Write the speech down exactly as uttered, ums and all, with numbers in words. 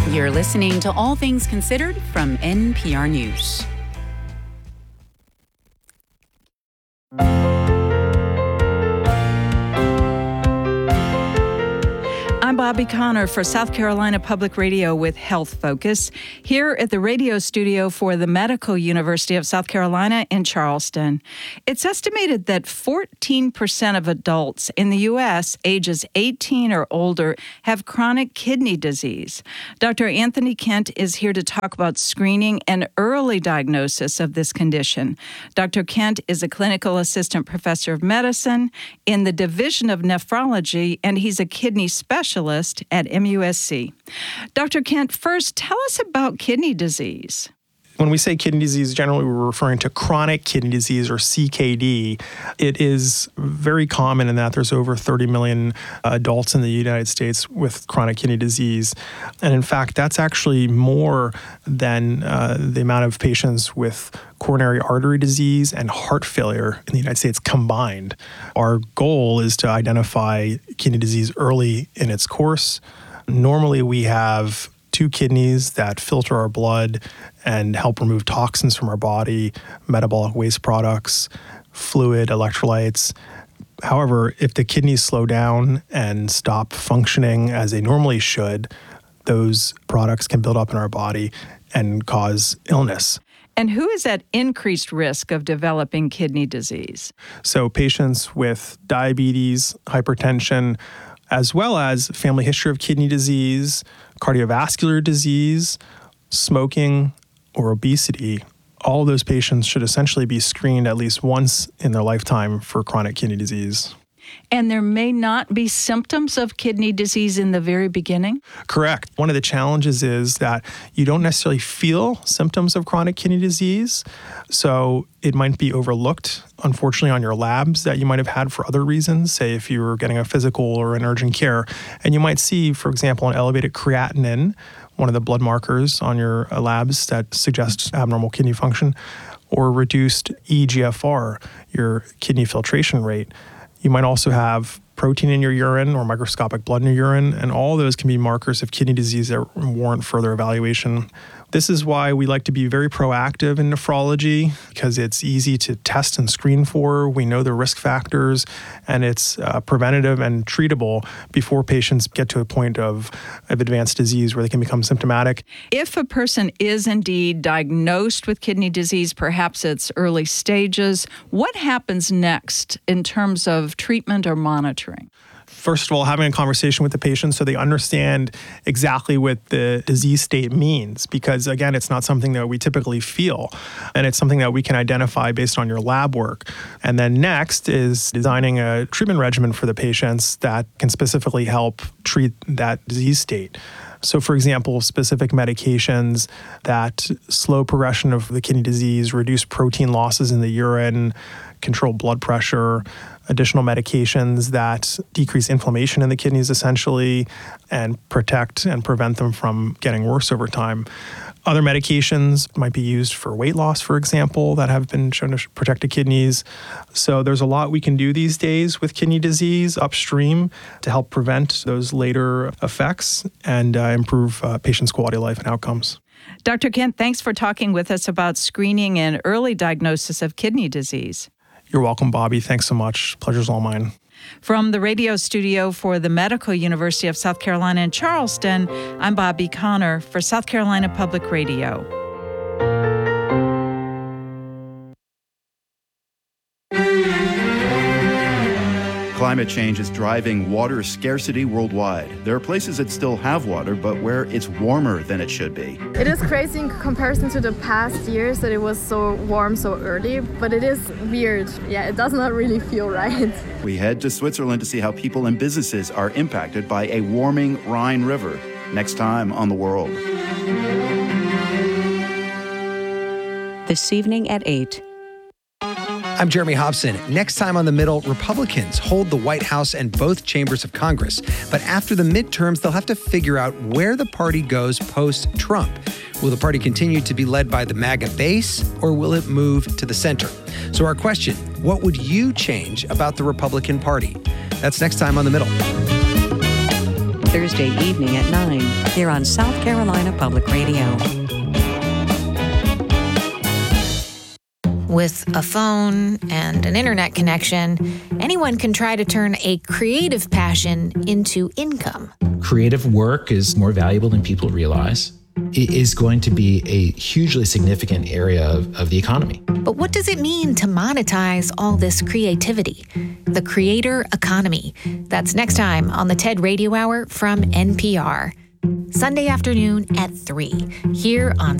You're listening to All Things Considered from N P R News. I'm Bobby Connor for South Carolina Public Radio with Health Focus, here at the radio studio for the Medical University of South Carolina in Charleston. It's estimated that fourteen percent of adults in the U S ages eighteen or older have chronic kidney disease. Doctor Anthony Kent is here to talk about screening and early diagnosis of this condition. Doctor Kent is a clinical assistant professor of medicine in the Division of Nephrology, and he's a kidney specialist at M U S C. Doctor Kent, first, tell us about kidney disease. When we say kidney disease, generally we're referring to chronic kidney disease, or C K D. It is very common in that there's over thirty million adults in the United States with chronic kidney disease. And in fact, that's actually more than uh, the amount of patients with coronary artery disease and heart failure in the United States combined. Our goal is to identify kidney disease early in its course. Normally we have two kidneys that filter our blood and help remove toxins from our body, metabolic waste products, fluid, electrolytes. However, if the kidneys slow down and stop functioning as they normally should, those products can build up in our body and cause illness. And who is at increased risk of developing kidney disease? So patients with diabetes, hypertension, as well as family history of kidney disease, cardiovascular disease, smoking, or obesity, all of those patients should essentially be screened at least once in their lifetime for chronic kidney disease. And there may not be symptoms of kidney disease in the very beginning? Correct. One of the challenges is that you don't necessarily feel symptoms of chronic kidney disease. So it might be overlooked, unfortunately, on your labs that you might have had for other reasons, say if you were getting a physical or an urgent care. And you might see, for example, an elevated creatinine, one of the blood markers on your labs that suggests abnormal kidney function, or reduced E G F R, your kidney filtration rate. You might also have protein in your urine or microscopic blood in your urine, and all of those can be markers of kidney disease that warrant further evaluation. This is why we like to be very proactive in nephrology, because it's easy to test and screen for. We know the risk factors, and it's uh, preventative and treatable before patients get to a point of, of advanced disease where they can become symptomatic. If a person is indeed diagnosed with kidney disease, perhaps it's early stages, what happens next in terms of treatment or monitoring? First of all, having a conversation with the patient so they understand exactly what the disease state means, because again, it's not something that we typically feel, and it's something that we can identify based on your lab work. And then next is designing a treatment regimen for the patients that can specifically help treat that disease state. So for example, specific medications that slow progression of the kidney disease, reduce protein losses in the urine, control blood pressure, additional medications that decrease inflammation in the kidneys essentially, and protect and prevent them from getting worse over time. Other medications might be used for weight loss, for example, that have been shown to protect the kidneys. So there's a lot we can do these days with kidney disease upstream to help prevent those later effects and uh, improve uh, patients' quality of life and outcomes. Doctor Kent, thanks for talking with us about screening and early diagnosis of kidney disease. You're welcome, Bobby. Thanks so much. Pleasure's all mine. From the radio studio for the Medical University of South Carolina in Charleston, I'm Bobby Connor for South Carolina Public Radio. Climate change is driving water scarcity worldwide. There are places that still have water, but where it's warmer than it should be. It is crazy in comparison to the past years that it was so warm so early, but it is weird. Yeah, it does not really feel right. We head to Switzerland to see how people and businesses are impacted by a warming Rhine River. Next time on The World. This evening at eight. I'm Jeremy Hobson. Next time on The Middle, Republicans hold the White House and both chambers of Congress. But after the midterms, they'll have to figure out where the party goes post-Trump. Will the party continue to be led by the MAGA base, or will it move to the center? So our question, what would you change about the Republican Party? That's next time on The Middle. Thursday evening at nine, here on South Carolina Public Radio. With a phone and an internet connection, anyone can try to turn a creative passion into income. Creative work is more valuable than people realize. It is going to be a hugely significant area of, of the economy. But what does it mean to monetize all this creativity? The creator economy. That's next time on the TED Radio Hour from N P R. Sunday afternoon at three, here on